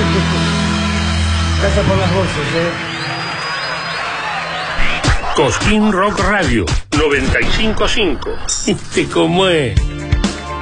Gracias por las voces, Cosquín Rock Radio 95.5. ¿Cómo es?